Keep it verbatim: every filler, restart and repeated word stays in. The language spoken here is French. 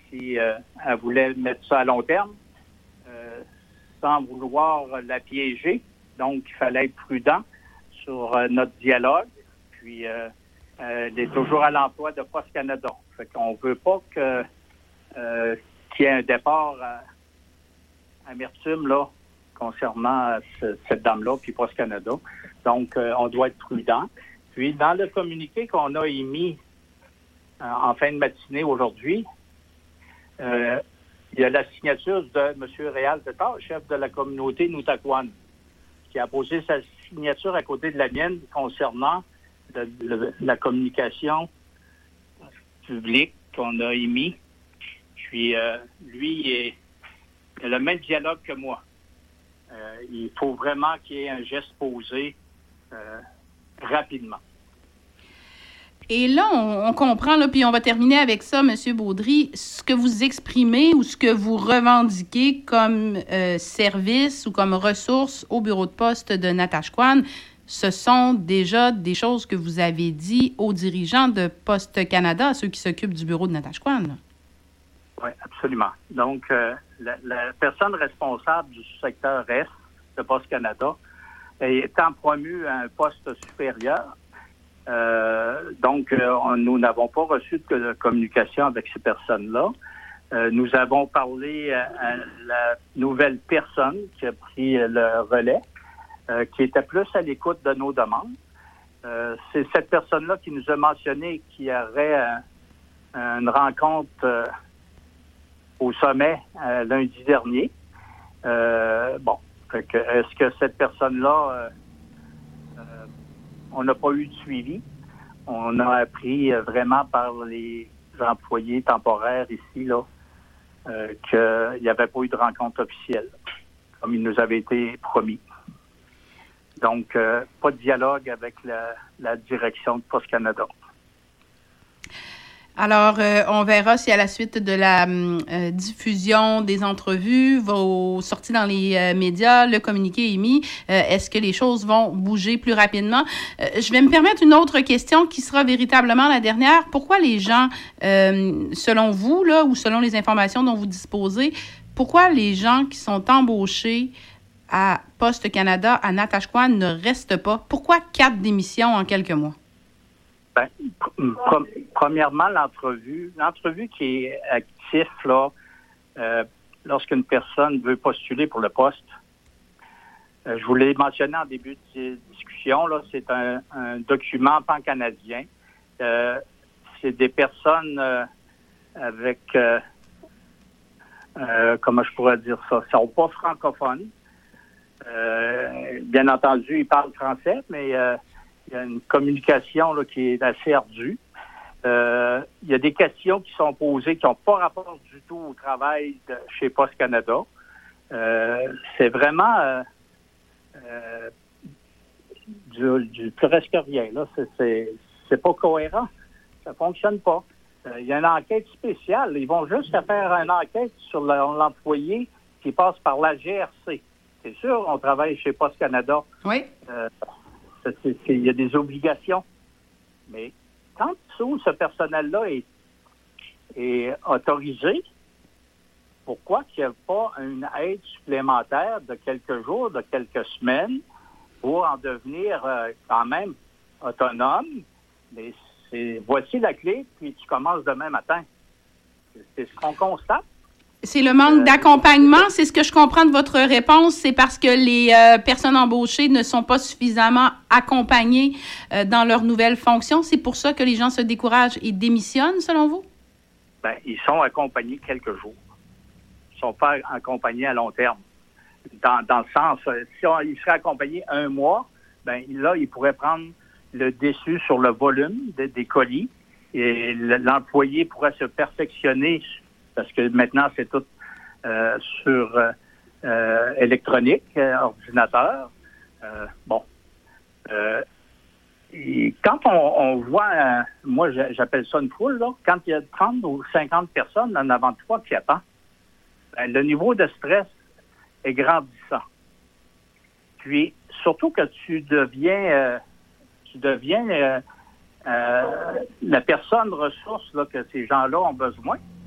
si euh, elle voulait mettre ça à long terme, euh, sans vouloir la piéger. Donc, il fallait être prudent sur euh, notre dialogue. Puis, euh, euh, elle est toujours à l'emploi de Poste Canada. Fait qu'on veut pas que euh, qu'il y ait un départ à amertume, là, concernant ce, cette dame-là, puis Poste Canada. Donc, euh, on doit être prudent. Puis, dans le communiqué qu'on a émis euh, en fin de matinée aujourd'hui, euh, il y a la signature de M. Réal Tétard, chef de la communauté Noutakwon, qui a posé sa signature à côté de la mienne concernant le, le, la communication publique qu'on a émis. Puis, euh, lui, il, est, il a le même dialogue que moi. Euh, il faut vraiment qu'il y ait un geste posé euh, rapidement. Et là, on, on comprend, là, puis on va terminer avec ça, M. Baudry, ce que vous exprimez ou ce que vous revendiquez comme euh, service ou comme ressource au bureau de poste de Natashquan, ce sont déjà des choses que vous avez dit aux dirigeants de Poste Canada, à ceux qui s'occupent du bureau de Natashquan. Oui, absolument. Donc, euh, la, la personne responsable du secteur Est de Poste Canada étant promue à un poste supérieur, euh, donc euh, on, nous n'avons pas reçu de, de communication avec ces personnes-là. Euh, nous avons parlé à, à la nouvelle personne qui a pris le relais, euh, qui était plus à l'écoute de nos demandes. Euh, c'est cette personne-là qui nous a mentionné qu'il y aurait un, une rencontre euh, au sommet euh, lundi dernier. Euh, bon, fait que, est-ce que cette personne-là, euh, euh, on n'a pas eu de suivi? On a appris euh, vraiment par les employés temporaires ici, là, euh, qu'il n'y avait pas eu de rencontre officielle, comme il nous avait été promis. Donc, euh, pas de dialogue avec la, la direction de Poste Canada. Alors, euh, on verra si à la suite de la euh, diffusion des entrevues, vos sorties dans les euh, médias, le communiqué émis, euh, est-ce que les choses vont bouger plus rapidement? Euh, je vais me permettre une autre question qui sera véritablement la dernière. Pourquoi les gens, euh, selon vous, là, ou selon les informations dont vous disposez, pourquoi les gens qui sont embauchés à Poste Canada, à Natashquan, ne restent pas? Pourquoi quatre démissions en quelques mois? Ben, pr- premièrement, l'entrevue, l'entrevue qui est active, là, euh, lorsqu'une personne veut postuler pour le poste, euh, je vous l'ai mentionné en début de discussion, là, c'est un, un document pan-canadien. Euh, c'est des personnes euh, avec, euh, euh, comment je pourrais dire ça, ils sont pas francophones. Euh, bien entendu, ils parlent français, mais euh, il y a une communication là, qui est assez ardue. Euh, il y a des questions qui sont posées qui n'ont pas rapport du tout au travail de, chez Poste Canada. Euh, c'est vraiment euh, euh, du, du presque rien. Là. C'est, c'est, c'est pas cohérent. Ça fonctionne pas. Euh, il y a une enquête spéciale. Ils vont juste faire une enquête sur le, l'employé qui passe par la G R C. C'est sûr, on travaille chez Poste Canada. Oui. Euh, c'est, c'est, il y a des obligations. Mais quand ce personnel-là est, est autorisé, pourquoi qu'il n'y a pas une aide supplémentaire de quelques jours, de quelques semaines, pour en devenir euh, quand même autonome? Mais c'est, voici la clé, puis tu commences demain matin. C'est, c'est ce qu'on constate. C'est le manque euh, d'accompagnement, c'est ce que je comprends de votre réponse, c'est parce que les euh, personnes embauchées ne sont pas suffisamment accompagnées euh, dans leurs nouvelles fonctions. C'est pour ça que les gens se découragent et démissionnent, selon vous? Bien, ils sont accompagnés quelques jours. Ils ne sont pas accompagnés à long terme. Dans, dans le sens, si on, ils seraient accompagnés un mois, bien là, ils pourraient prendre le dessus sur le volume de, des colis et l'employé pourrait se perfectionner parce que maintenant, c'est tout euh, sur euh, euh, électronique, euh, ordinateur. Euh, bon. Euh, et quand on, on voit, euh, moi, j'appelle ça une foule, là, quand il y a trente ou cinquante personnes en avant de toi qui attendent, ben, le niveau de stress est grandissant. Puis, surtout que tu deviens, euh, tu deviens euh, euh, la personne ressource là, que ces gens-là ont besoin.